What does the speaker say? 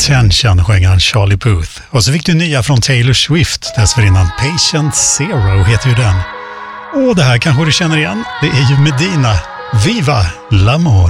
Attention sjöng han Charlie Puth. Och så fick du nya från Taylor Swift. Dessförinnan Patient Zero heter ju den. Och det här kanske du känner igen. Det är ju Medina. Viva l'amor!